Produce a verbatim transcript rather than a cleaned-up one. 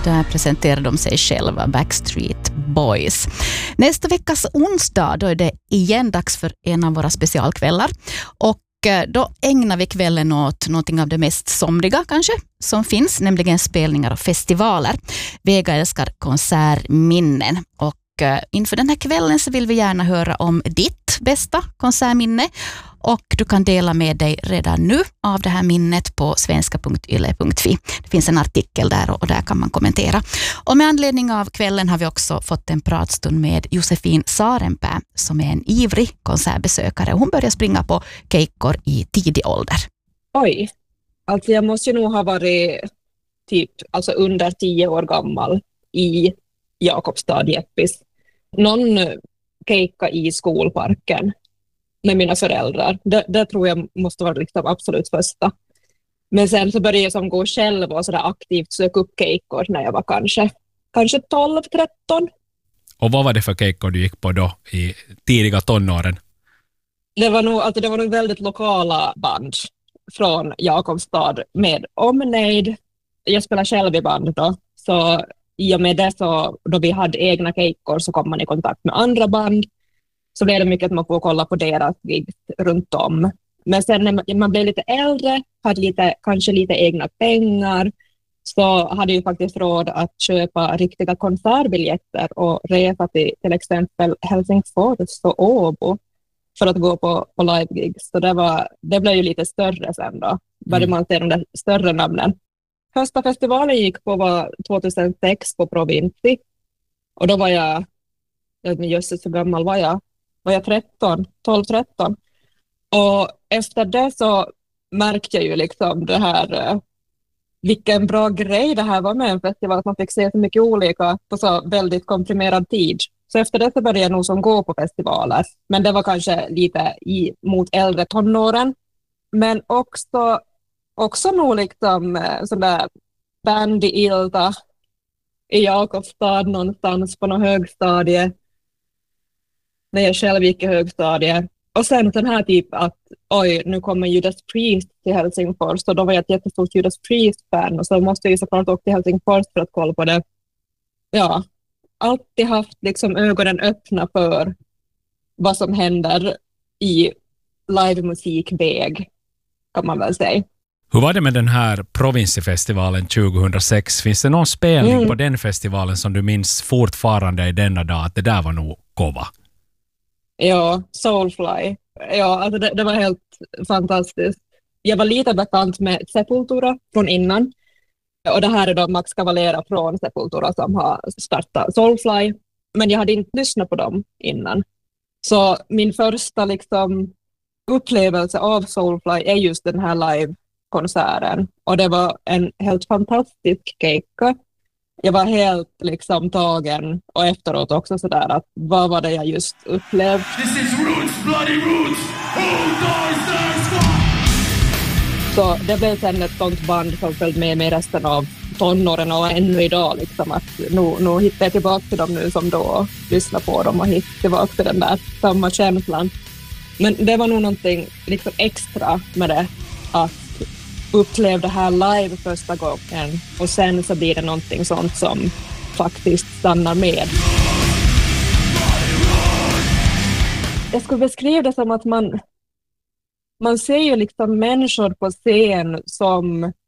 Där presenterar de sig själva, Backstreet Boys. Nästa veckas onsdag, då är det igen dags för en av våra specialkvällar. Och då ägnar vi kvällen åt någonting av det mest somriga kanske som finns, nämligen spelningar och festivaler. Vega älskar konsertminnen, och inför den här kvällen så vill vi gärna höra om ditt bästa konsertminne, och du kan dela med dig redan nu av det här minnet på svenska punkt yle punkt fi. Det finns en artikel där och där kan man kommentera. Och med anledning av kvällen har vi också fått en pratstund med Josefin Sarenpää som är en ivrig konsertbesökare. Hon börjar springa på keikkor i tidig ålder. Oj, alltså jag måste ju nog ha varit typ alltså under tio år gammal i Jakobstad, Jeppis. Någon keikka i skolparken med mina föräldrar. Det, det tror jag måste vara liksom absolut första. Men sen så började jag som gå själv och sådär aktivt söka upp keikkor när jag var kanske, kanske tolv tretton. Och vad var det för keikkor du gick på då i tidiga tonåren? Det var nog, alltså det var nog väldigt lokala band från Jakobstad med omnejd. Jag spelar själv i band då, så i och med det så då vi hade egna keikkor så kom man i kontakt med andra band. Så blev det mycket att man får kolla på deras gig runt om. Men sen när man blev lite äldre, hade lite, kanske lite egna pengar, så hade jag faktiskt råd att köpa riktiga konsertbiljetter och resa till till exempel Helsingfors och Åbo för att gå på, på live-gigs. Så det, var, det blev ju lite större sen då. Började man se de där större namnen. Första festivalen gick på var tjugohundrasex på Provinci. Och då var jag, jag vet inte så gammal var jag, var jag tretton, tolv tretton. Och efter det så märkte jag ju liksom det här, vilken bra grej det här var med en festival, att man fick se så mycket olika på så väldigt komprimerad tid. Så efter det så började jag nog som gå på festivaler. Men det var kanske lite i, mot äldre tonåren. Men också, också nog liksom sådär band i Ilta i Jakobstad någonstans på någon högstadie. När jag själv gick i högstadiet. Och sen den här typ att oj, nu kommer Judas Priest till Helsingfors. Så då var jag ett jättestort Judas Priest-fan. Och så måste jag ju såklart åka till Helsingfors för att kolla på det. Ja, alltid haft liksom ögonen öppna för vad som händer i livemusikväg, kan man väl säga. Hur var det med den här Provinsifestivalen tjugohundrasex? Finns det någon spelning mm. på den festivalen som du minns fortfarande i denna dag att det där var nog kova? Ja, Soulfly. Ja, alltså det, det var helt fantastiskt. Jag var lite bekant med Sepultura från innan. Och det här är då Max Cavalera från Sepultura som har startat Soulfly. Men jag hade inte lyssnat på dem innan. Så min första liksom upplevelse av Soulfly är just den här live-konserten. Och det var en helt fantastisk keikka. Jag var helt liksom tagen och efteråt också sådär att vad var det jag just upplevde. This is roots, bloody roots. Så det blev sen ett sånt band som följde med mig resten av tonåren och ännu idag liksom att nu, nu hittar jag tillbaka till dem nu som då lyssnar på dem och hittar tillbaka till den där samma känslan. Men det var nog någonting liksom extra med det att uppleva det här live första gången och sen så blir det någonting sånt som faktiskt stannar med. Jag skulle beskriva det som att man man ser ju liksom människor på scen som